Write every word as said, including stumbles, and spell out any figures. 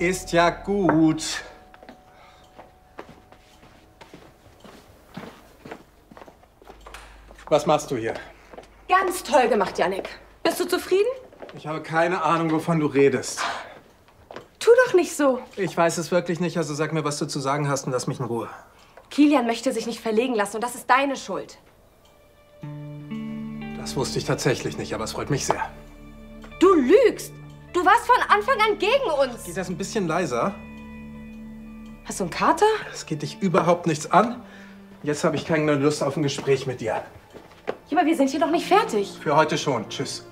Ist ja gut. Was machst du hier? Ganz toll gemacht, Jannik. Bist du zufrieden? Ich habe keine Ahnung, wovon du redest. Tu doch nicht so. Ich weiß es wirklich nicht, also sag mir, was du zu sagen hast und lass mich in Ruhe. Kilian möchte sich nicht verlegen lassen und das ist deine Schuld. Das wusste ich tatsächlich nicht, aber es freut mich sehr. Du lügst! Du warst von Anfang an gegen uns. Geht das ein bisschen leiser? Hast du einen Kater? Das geht dich überhaupt nichts an. Jetzt habe ich keine Lust auf ein Gespräch mit dir. Ja, aber wir sind hier doch nicht fertig. Für heute schon. Tschüss.